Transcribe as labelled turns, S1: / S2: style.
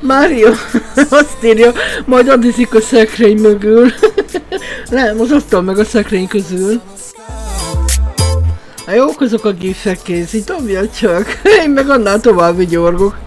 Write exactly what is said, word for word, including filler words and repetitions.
S1: Mária azt írja, majd adiszik a szekrény mögül. Nem, az asztal meg a szekrény közül. A jók azok a gifek készít, dobja csak. Én meg annál tovább vigyorgok.